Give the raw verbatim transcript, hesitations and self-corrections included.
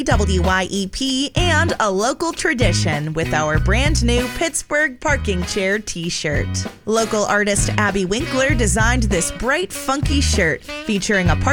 W Y E P, and a local tradition with our brand new Pittsburgh Parking Chair t-shirt. Local artist Abby Winkler designed this bright, funky shirt featuring a park